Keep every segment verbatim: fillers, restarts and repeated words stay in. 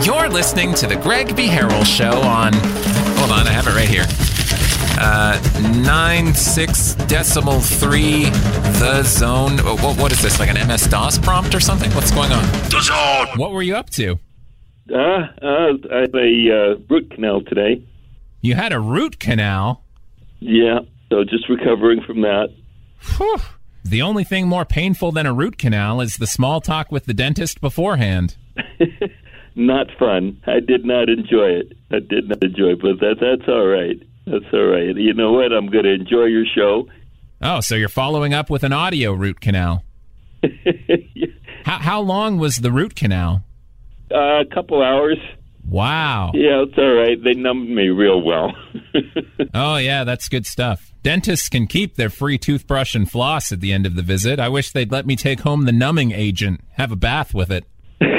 You're listening to the Greg B. Harrell Show on, hold on, I have it right here. Uh, nine six decimal three The Zone. Oh, what, what is this, like an M S DOS prompt or something? What's going on? The Zone! What were you up to? Uh, uh, I had a uh, root canal today. You had a root canal? Yeah, so just recovering from that. Whew. The only thing more painful than a root canal is the small talk with the dentist beforehand. Not fun. I did not enjoy it. I did not enjoy it, but that, that's all right. That's all right. You know what? I'm going to enjoy your show. Oh, so you're following up with an audio root canal. Yeah. How, how long was the root canal? Uh, a couple hours. Wow. Yeah, it's all right. They numbed me real well. Oh, yeah, that's good stuff. Dentists can keep their free toothbrush and floss at the end of the visit. I wish they'd let me take home the numbing agent, have a bath with it.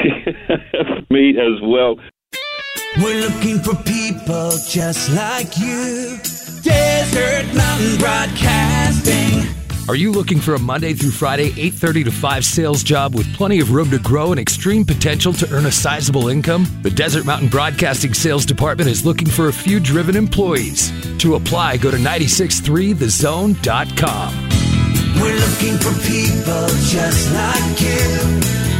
Me as well. We're looking for people just like you. Desert Mountain Broadcasting. Are you looking for a Monday through Friday, eight thirty to five sales job with plenty of room to grow and extreme potential to earn a sizable income? The Desert Mountain Broadcasting Sales Department is looking for a few driven employees. To apply, go to nine six three the zone dot com. We're looking for people just like you.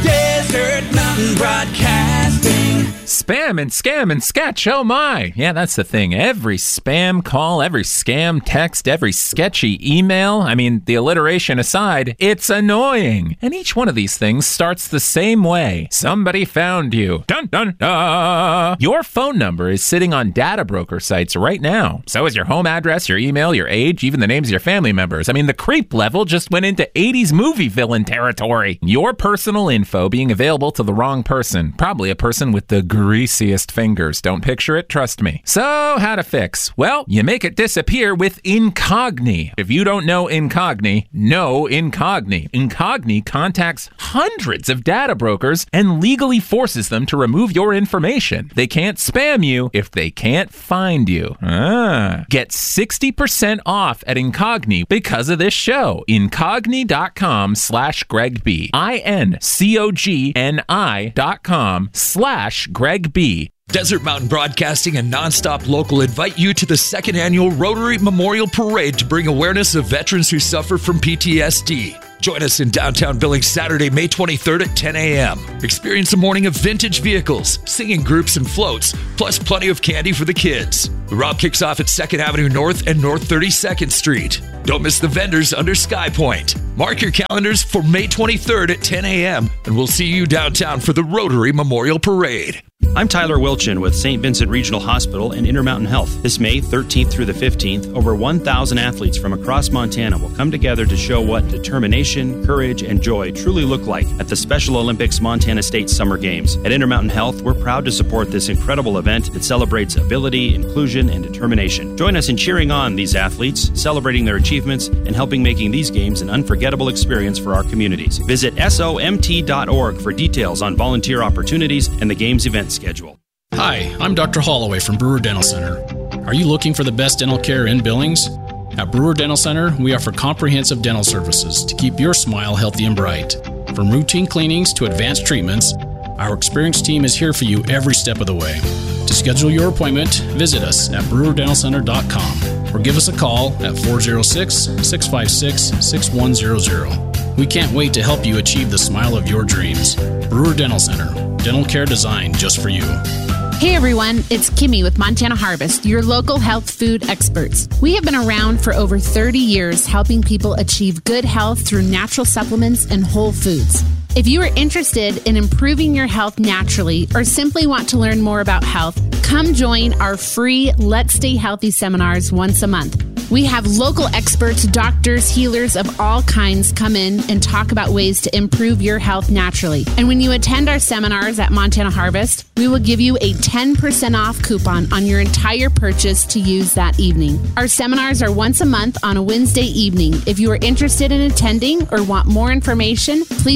Desert Mountain Broadcasting. Spam and scam and sketch, oh my. Yeah, that's the thing. Every spam call, every scam text, every sketchy email, I mean, the alliteration aside, it's annoying. And each one of these things starts the same way. Somebody found you. Dun dun dun. Your phone number is sitting on data broker sites right now. So is your home address, your email, your age, even the names of your family members. I mean, the creep level just went into eighties movie villain territory. Your personal info being available to the wrong person. Probably a person with the greasiest fingers. Don't picture it, trust me. So, how to fix? Well, you make it disappear with Incogni. If you don't know Incogni, know Incogni. Incogni contacts hundreds of data brokers and legally forces them to remove your information. They can't spam you if they can't find you. Ah. Get sixty percent off at Incogni because of this show. Incogni.com slash Greg B. I N C O G N I dot com slash Greg B. Desert Mountain Broadcasting and Nonstop Local invite you to the second annual Rotary Memorial Parade to bring awareness of veterans who suffer from P T S D. Join us in downtown Billings Saturday, May twenty-third at ten a.m. Experience a morning of vintage vehicles, singing groups and floats, plus plenty of candy for the kids. The route kicks off at second Avenue North and North thirty-second Street. Don't miss the vendors under Sky Point. Mark your calendars for May twenty-third at ten a.m. and we'll see you downtown for the Rotary Memorial Parade. I'm Tyler Wilchin with Saint Vincent Regional Hospital and Intermountain Health. This May thirteenth through the fifteenth, over one thousand athletes from across Montana will come together to show what determination, courage, and joy truly look like at the Special Olympics Montana State Summer Games. At Intermountain Health, we're proud to support this incredible event that celebrates ability, inclusion, and determination. Join us in cheering on these athletes, celebrating their achievements, and helping making these games an unforgettable experience for our communities. Visit S O M T dot org for details on volunteer opportunities and the games event schedule. Hi, I'm Doctor Holloway from Brewer Dental Center. Are you looking for the best dental care in Billings? At Brewer Dental Center, we offer comprehensive dental services to keep your smile healthy and bright. From routine cleanings to advanced treatments, our experienced team is here for you every step of the way. To schedule your appointment, visit us at brewer dental center dot com or give us a call at four oh six, six five six, six one zero zero. We can't wait to help you achieve the smile of your dreams. Brewer Dental Center, dental care designed just for you. Hey everyone, it's Kimmy with Montana Harvest, your local health food experts. We have been around for over thirty years helping people achieve good health through natural supplements and whole foods. If you are interested in improving your health naturally or simply want to learn more about health, come join our free Let's Stay Healthy seminars once a month. We have local experts, doctors, healers of all kinds come in and talk about ways to improve your health naturally. And when you attend our seminars at Montana Harvest, we will give you a ten percent off coupon on your entire purchase to use that evening. Our seminars are once a month on a Wednesday evening. If you are interested in attending or want more information, please stop in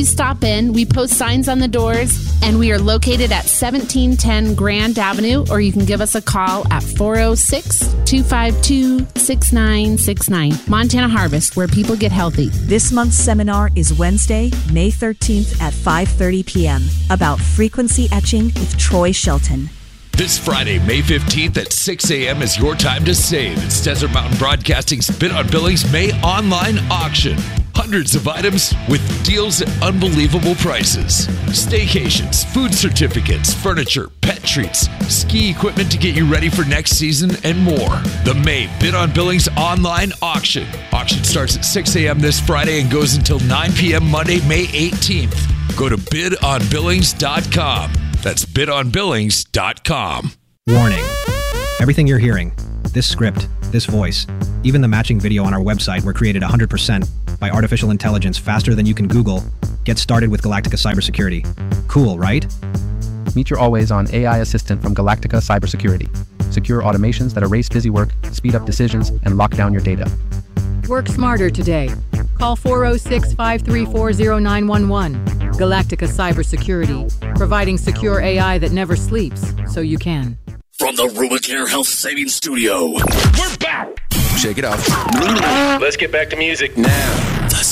in. We post signs on the doors, and we are located at seventeen ten Grand Avenue, or you can give us a call at four oh six, two five two, six nine six nine. Montana Harvest, where people get healthy. This month's seminar is Wednesday, May thirteenth at five thirty p.m. about frequency etching with Troy Shelton. This Friday, May fifteenth at six a.m. is your time to save. It's Desert Mountain Broadcasting's Bid on Billings May online auction. Hundreds of items with deals at unbelievable prices. Staycations, food certificates, furniture, pet treats, ski equipment to get you ready for next season, and more. The May Bid on Billings online auction. Auction starts at six a.m. this Friday and goes until nine p.m. Monday, May eighteenth. Go to bid on billings dot com. That's bid on billings dot com. Warning. Everything you're hearing, this script, this voice, even the matching video on our website were created one hundred percent by artificial intelligence faster than you can Google. Get started with Galactica Cybersecurity. Cool, right? Meet your always-on A I assistant from Galactica Cybersecurity. Secure automations that erase busy work, speed up decisions, and lock down your data. Work smarter today. Call four oh six, five three four, oh nine one one. Galactica Cybersecurity, providing secure A I that never sleeps, so you can. From the Rubicare Health Savings Studio, we're back. Shake it off. Let's get back to music now.